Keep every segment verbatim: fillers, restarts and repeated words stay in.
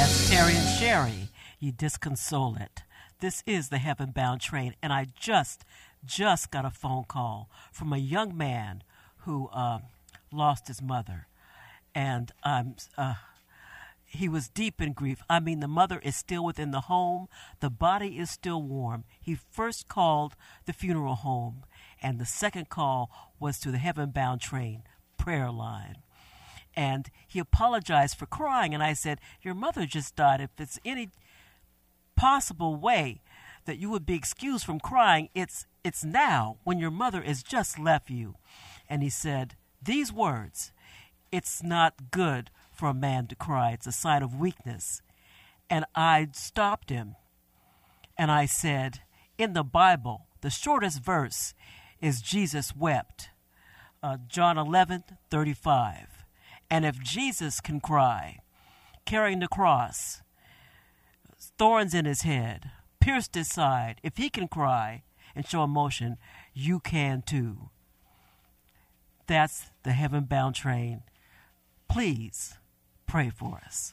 Terry and Sherry, you disconsolate. This is the Heaven Bound Train, and I just, just got a phone call from a young man who uh, lost his mother, and um, uh, he was deep in grief. I mean, the mother is still within the home. The body is still warm. He first called the funeral home, and the second call was to the Heaven Bound Train prayer line. And he apologized for crying, and I said, your mother just died. If it's any possible way that you would be excused from crying, it's it's now, when your mother has just left you. And he said these words, it's not good for a man to cry. It's a sign of weakness. And I stopped him, and I said, in the Bible, the shortest verse is Jesus wept, uh, John eleven thirty-five. And if Jesus can cry, carrying the cross, thorns in his head, pierced his side, if he can cry and show emotion, you can too. That's the Heaven Bound Train. Please pray for us.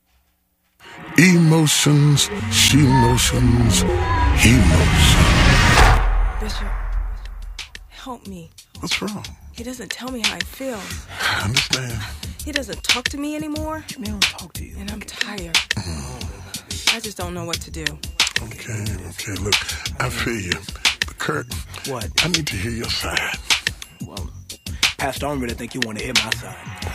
Emotions, she motions, emotions. Bishop, help me. What's wrong? He doesn't tell me how he feels. I understand. He doesn't talk to me anymore. He don't talk to you. And I'm tired. Mm. I just don't know what to do. Okay, okay, look, I feel you. But Kurt, what? I need to hear your side. Well, Pastor, I don't really think you want to hear my side.